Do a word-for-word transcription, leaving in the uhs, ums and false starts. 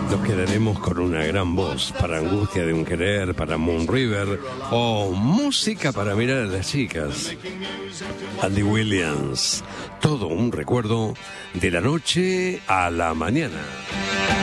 Nos quedaremos con una gran voz para Angustia de un Querer, para Moon River o Música para mirar a las chicas. Andy Williams, todo un recuerdo de la noche a la mañana.